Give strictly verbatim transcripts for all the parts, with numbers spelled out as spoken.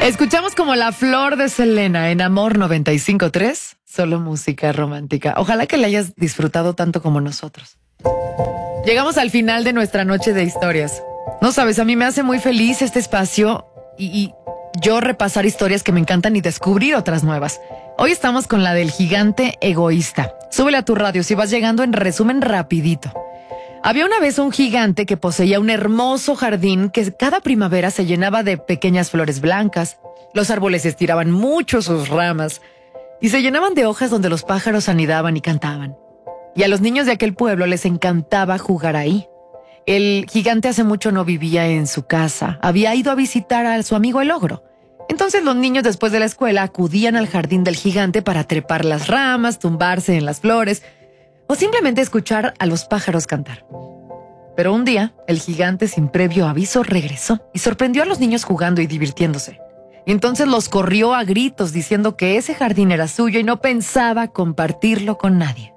Escuchamos como La Flor de Selena en Amor noventa y cinco punto tres, solo música romántica. Ojalá que la hayas disfrutado tanto como nosotros. Llegamos al final de nuestra noche de historias. No sabes, a mí me hace muy feliz este espacio y, y yo repasar historias que me encantan y descubrir otras nuevas. Hoy estamos con la del gigante egoísta. Súbele a tu radio si vas llegando, en resumen rapidito. Había una vez un gigante que poseía un hermoso jardín que cada primavera se llenaba de pequeñas flores blancas. Los árboles estiraban mucho sus ramas y se llenaban de hojas donde los pájaros anidaban y cantaban. Y a los niños de aquel pueblo les encantaba jugar ahí. El gigante hace mucho no vivía en su casa. Había ido a visitar a su amigo el ogro. Entonces los niños después de la escuela acudían al jardín del gigante para trepar las ramas, tumbarse en las flores o simplemente escuchar a los pájaros cantar. Pero un día, el gigante sin previo aviso regresó y sorprendió a los niños jugando y divirtiéndose. Y entonces los corrió a gritos diciendo que ese jardín era suyo y no pensaba compartirlo con nadie.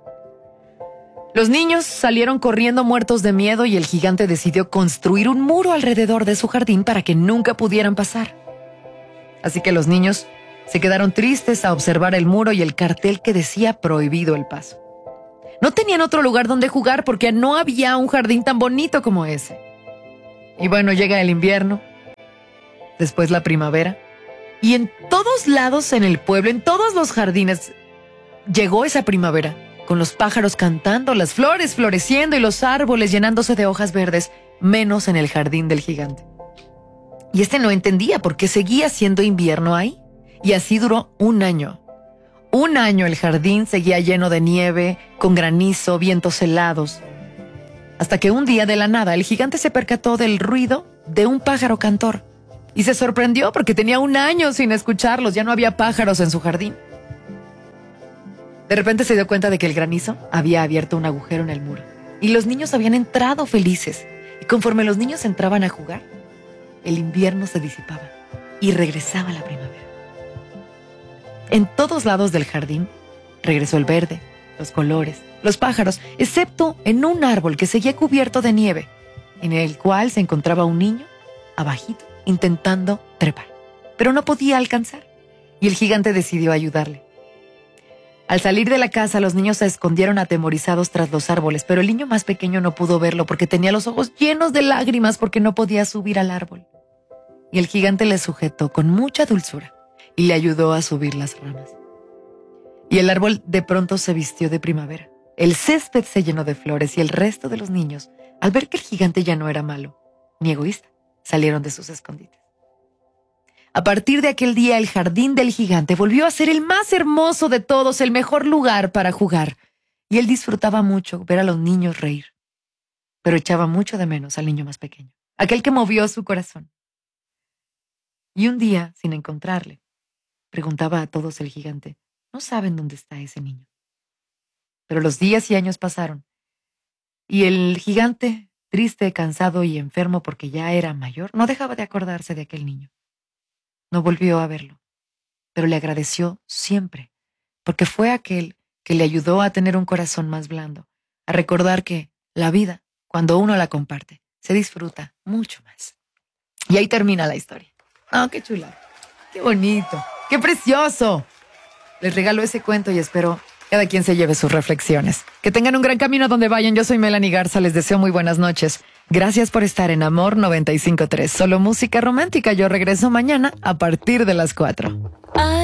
Los niños salieron corriendo muertos de miedo y el gigante decidió construir un muro alrededor de su jardín para que nunca pudieran pasar. Así que los niños se quedaron tristes a observar el muro y el cartel que decía prohibido el paso. No tenían otro lugar donde jugar porque no había un jardín tan bonito como ese. Y bueno, llega el invierno, después la primavera, y en todos lados en el pueblo, en todos los jardines, llegó esa primavera, con los pájaros cantando, las flores floreciendo y los árboles llenándose de hojas verdes, menos en el jardín del gigante. Y este no entendía por qué seguía siendo invierno ahí. Y así duró un año. Un año el jardín seguía lleno de nieve, con granizo, vientos helados. Hasta que un día de la nada el gigante se percató del ruido de un pájaro cantor. Y se sorprendió porque tenía un año sin escucharlos, ya no había pájaros en su jardín. De repente se dio cuenta de que el granizo había abierto un agujero en el muro. Y los niños habían entrado felices. Y conforme los niños entraban a jugar, el invierno se disipaba y regresaba la primavera. En todos lados del jardín regresó el verde, los colores, los pájaros, excepto en un árbol que seguía cubierto de nieve, en el cual se encontraba un niño abajito intentando trepar, pero no podía alcanzar, y el gigante decidió ayudarle. Al salir de la casa, los niños se escondieron atemorizados tras los árboles, pero el niño más pequeño no pudo verlo porque tenía los ojos llenos de lágrimas porque no podía subir al árbol. Y el gigante le sujetó con mucha dulzura y le ayudó a subir las ramas. Y el árbol de pronto se vistió de primavera. El césped se llenó de flores y el resto de los niños, al ver que el gigante ya no era malo ni egoísta, salieron de sus escondites. A partir de aquel día, el jardín del gigante volvió a ser el más hermoso de todos, el mejor lugar para jugar. Y él disfrutaba mucho ver a los niños reír. Pero echaba mucho de menos al niño más pequeño, aquel que movió su corazón. Y un día, sin encontrarle, preguntaba a todos el gigante, ¿no saben dónde está ese niño? Pero los días y años pasaron, y el gigante, triste, cansado y enfermo porque ya era mayor, no dejaba de acordarse de aquel niño. No volvió a verlo, pero le agradeció siempre, porque fue aquel que le ayudó a tener un corazón más blando, a recordar que la vida, cuando uno la comparte, se disfruta mucho más. Y ahí termina la historia. ¡Ah, qué chula! ¡Qué bonito! ¡Qué precioso! Les regalo ese cuento y espero cada quien se lleve sus reflexiones. Que tengan un gran camino donde vayan. Yo soy Melanie Garza, les deseo muy buenas noches. Gracias por estar en Amor noventa y cinco punto tres, solo música romántica. Yo regreso mañana a partir de las cuatro.